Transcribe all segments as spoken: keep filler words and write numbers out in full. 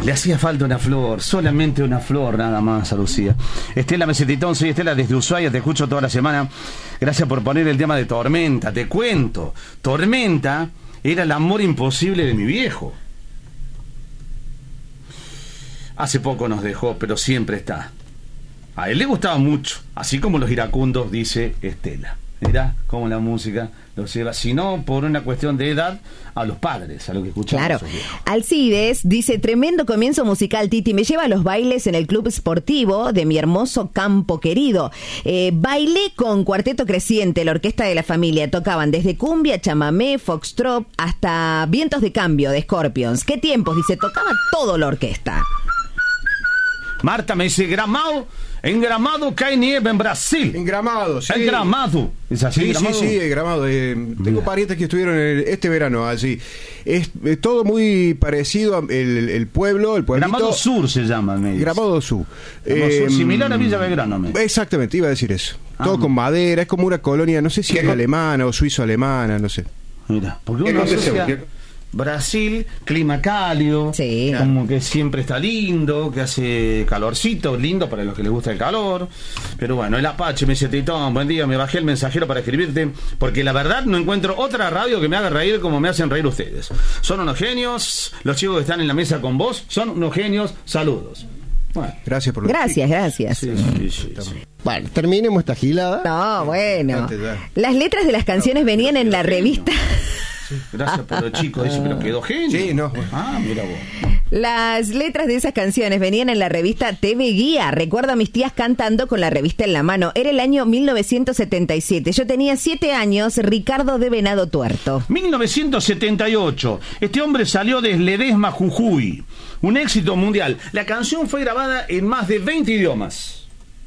Le hacía falta una flor, solamente una flor, nada más a Lucía. Estela Mesetitón, soy Estela desde Ushuaia, te escucho toda la semana. Gracias por poner el tema de Tormenta. Te cuento, Tormenta era el amor imposible de mi viejo. Hace poco nos dejó, pero siempre está. A él le gustaba mucho, así como los iracundos, dice Estela. Mirá cómo la música los lleva, si no por una cuestión de edad, a los padres, a lo que escuchamos. Claro. Alcides dice, tremendo comienzo musical, Titi, me lleva a los bailes en el club esportivo de mi hermoso campo querido. Eh, bailé con Cuarteto Creciente, la orquesta de la familia, tocaban desde cumbia, chamamé, foxtrot, hasta vientos de cambio de Scorpions. ¿Qué tiempos? Dice, tocaba todo la orquesta. Marta me dice, Gramado, en Gramado cae nieve en Brasil. En Gramado, sí. En Gramado. ¿Es así? Sí, Gramado? sí, sí, en Gramado. Eh, tengo parientes que estuvieron el, este verano allí. Es, es todo muy parecido al el, el pueblo, el pueblito. Gramado Sur se llama, me dice. Gramado Sur. Gramado Eh, Sur, similar a Villa Belgrano. Me. Exactamente, iba a decir eso. Ah, todo con madera, es como una colonia, no sé si es ¿Qué? alemana o suizo-alemana, no sé. Mira, porque uno ¿Dónde se asocia volvió? Brasil, clima cálido, Sí. como que siempre está lindo, que hace calorcito, lindo para los que les gusta el calor. Pero bueno, el Apache me dice, Titón, buen día, me bajé el mensajero para escribirte, porque la verdad no encuentro otra radio que me haga reír como me hacen reír ustedes. Son unos genios, los chicos que están en la mesa con vos, son unos genios, saludos. Bueno, Gracias por lo Gracias, gracias. sí, sí, sí, sí. Bueno, terminemos esta gilada. No, bueno. Antes ya. Las letras de las canciones venían en la revista. Gracias por los chicos, dice, pero quedó genio. Sí, no. Ah, mira vos. Las letras de esas canciones venían en la revista T V Guía. Recuerdo a mis tías cantando con la revista en la mano. Era el año mil novecientos setenta y siete. Yo tenía siete años, Ricardo de Venado Tuerto. mil novecientos setenta y ocho. Este hombre salió de Ledesma, Jujuy. Un éxito mundial. La canción fue grabada en más de veinte idiomas.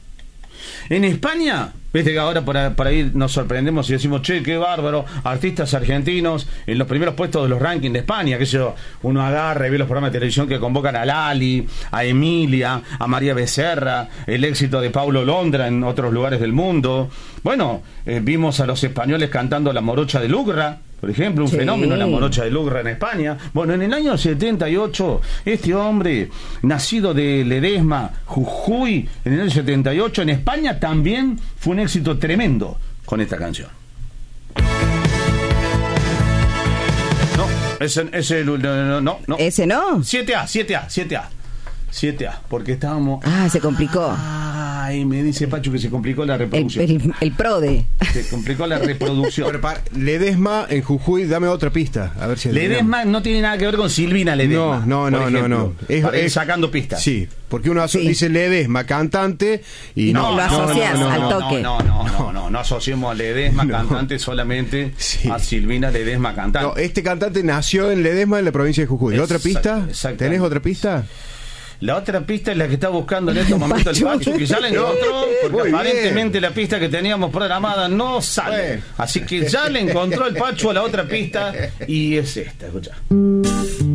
En España, viste que ahora por, por ahí nos sorprendemos y decimos, che, qué bárbaro, artistas argentinos en los primeros puestos de los rankings de España, que yo, uno agarra y ve los programas de televisión que convocan a Lali, a Emilia, a María Becerra, el éxito de Paulo Londra en otros lugares del mundo. Bueno, eh, vimos a los españoles cantando La Morocha de Lugra, por ejemplo, un Sí. fenómeno, La Morocha de Lugra en España. Bueno, en el año setenta y ocho, este hombre, nacido de Ledesma, Jujuy, en el año setenta y ocho, en España también fue un éxito tremendo con esta canción. No, ese, ese no, no, no, no. ¿Ese no? siete A, siete A, siete A. siete A, porque estábamos... Ah, se complicó. Ay, me dice Pacho que se complicó la El, reproducción. el, el PRODE. Se complicó la reproducción. Bueno, para, Ledesma en Jujuy, dame otra pista. A ver si Ledesma no tiene nada que ver con Silvina Ledesma. No, no, por no, ejemplo, no, no. Es- para ir es- sacando pistas. Sí, porque uno aso- Sí. dice Ledesma, cantante, y No, no. lo asocias no, al no, toque. No, no, no, no, no, no asociemos a Ledesma No. cantante solamente Sí. a Silvina Ledesma cantante. No, este cantante nació en Ledesma, en la provincia de Jujuy. ¿Otra Exact- pista? exactamente. ¿Tenés otra pista? La otra pista es la que está buscando en estos momentos el Pacho. Pacho, que ya la encontró, porque Muy bien. aparentemente la pista que teníamos programada no sale. Bueno. Así que ya le encontró el Pacho a la otra pista y es esta, escuchá.